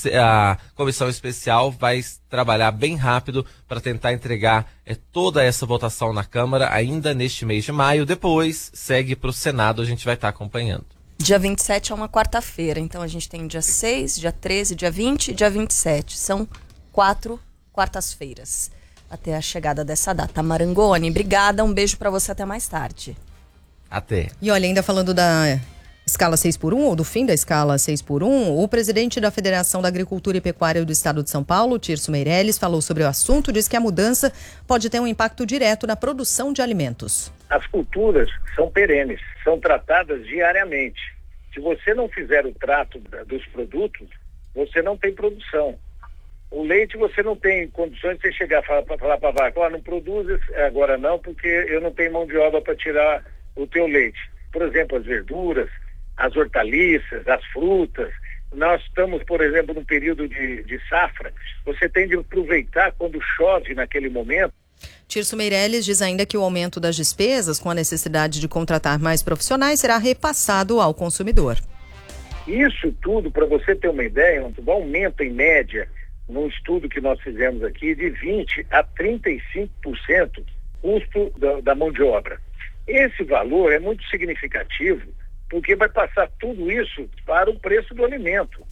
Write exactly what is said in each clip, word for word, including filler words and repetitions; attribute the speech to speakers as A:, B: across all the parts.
A: a comissão especial vai trabalhar bem rápido para tentar entregar é, toda essa votação na Câmara ainda neste mês de maio. Depois segue para o Senado, a gente vai estar acompanhando.
B: Dia vinte e sete é uma quarta-feira, então a gente tem dia seis, dia treze, dia vinte e dia vinte e sete. São quatro quartas-feiras até a chegada dessa data. Marangoni, obrigada, um beijo para você, até mais tarde.
A: Até.
C: E olha, ainda falando da escala seis por um, ou do fim da escala seis por um, o presidente da Federação da Agricultura e Pecuária do Estado de São Paulo, Tirso Meirelles, falou sobre o assunto, diz que a mudança pode ter um impacto direto na produção de alimentos.
D: As culturas são perenes, são tratadas diariamente. Se você não fizer o trato dos produtos, você não tem produção. O leite você não tem condições de você chegar para falar para a vaca, oh, não produz agora não, porque eu não tenho mão de obra para tirar o teu leite. Por exemplo, as verduras, as hortaliças, as frutas. Nós estamos, por exemplo, num período de, de safra. Você tem de aproveitar quando chove naquele momento.
C: Tirso Meirelles diz ainda que o aumento das despesas, com a necessidade de contratar mais profissionais, será repassado ao consumidor.
D: Isso tudo, para você ter uma ideia, um aumento em média, num estudo que nós fizemos aqui, de vinte a trinta e cinco por cento custo da, da mão de obra. Esse valor é muito significativo, porque vai passar tudo isso para o preço do alimento.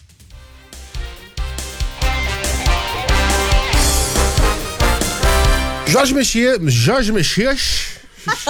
E: Jorge Mexias, Jorge Mexias.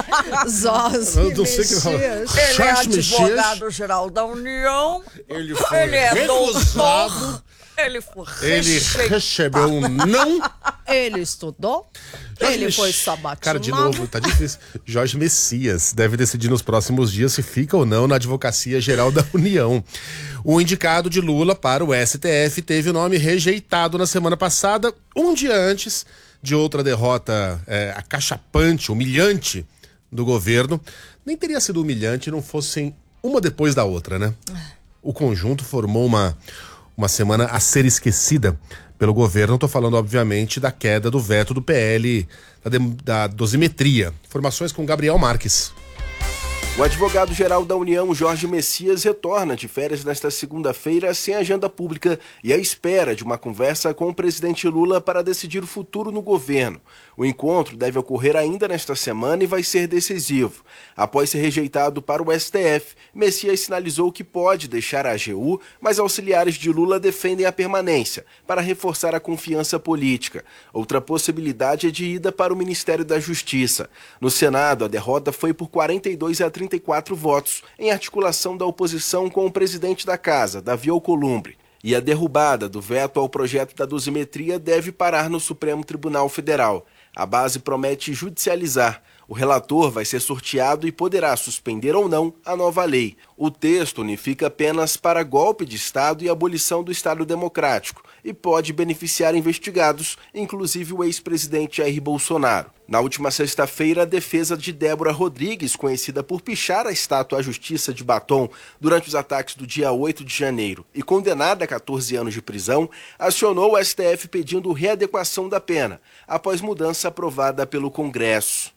C: Jorge
E: Eu não sei que
C: Mexias.
E: Jorge
F: Ele é
E: Mexias.
F: advogado-geral da União.
E: Ele foi
F: Ele é
E: recusado.
F: doutor. Ele foi
E: Ele
F: rejeitado.
E: recebeu um não.
C: Ele estudou,
E: Jorge
C: ele
E: Mex-
C: foi sabatinado.
E: Cara, de novo, tá difícil. Jorge Messias deve decidir nos próximos dias se fica ou não na Advocacia Geral da União. O indicado de Lula para o S T F teve o nome rejeitado na semana passada, um dia antes de outra derrota é, acachapante, humilhante do governo. Nem teria sido humilhante não fossem uma depois da outra, né? O conjunto formou uma, uma semana a ser esquecida pelo governo. Estou falando, obviamente, da queda do veto do P L da, de, da dosimetria. Informações com Gabriel Marques.
G: O advogado-geral da União, Jorge Messias, retorna de férias nesta segunda-feira sem agenda pública e à espera de uma conversa com o presidente Lula para decidir o futuro no governo. O encontro deve ocorrer ainda nesta semana e vai ser decisivo. Após ser rejeitado para o S T F, Messias sinalizou que pode deixar a A G U, mas auxiliares de Lula defendem a permanência, para reforçar a confiança política. Outra possibilidade é de ida para o Ministério da Justiça. No Senado, a derrota foi por quarenta e dois a trinta e quatro votos, em articulação da oposição com o presidente da Casa, Davi Alcolumbre. E a derrubada do veto ao projeto da dosimetria deve parar no Supremo Tribunal Federal. A base promete judicializar. O relator vai ser sorteado e poderá suspender ou não a nova lei. O texto unifica penas para golpe de Estado e abolição do Estado Democrático e pode beneficiar investigados, inclusive o ex-presidente Jair Bolsonaro. Na última sexta-feira, a defesa de Débora Rodrigues, conhecida por pichar a estátua à Justiça de Batom durante os ataques do dia oito de janeiro e condenada a catorze anos de prisão, acionou o S T F pedindo readequação da pena, após mudança aprovada pelo Congresso.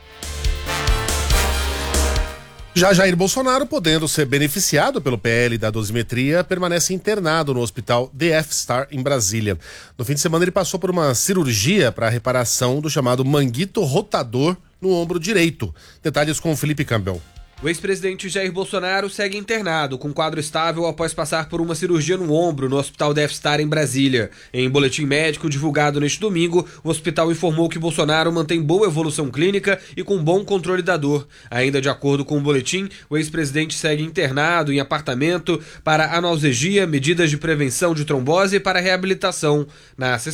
E: Já Jair Bolsonaro, podendo ser beneficiado pelo P L da dosimetria, permanece internado no hospital D F Star em Brasília. No fim de semana ele passou por uma cirurgia para a reparação do chamado manguito rotador no ombro direito. Detalhes com o Felipe Campbell.
H: O ex-presidente Jair Bolsonaro segue internado, com quadro estável após passar por uma cirurgia no ombro no Hospital D F Star em Brasília. Em boletim médico divulgado neste domingo, o hospital informou que Bolsonaro mantém boa evolução clínica e com bom controle da dor. Ainda de acordo com o boletim, o ex-presidente segue internado em apartamento para analgesia, medidas de prevenção de trombose e para reabilitação. Na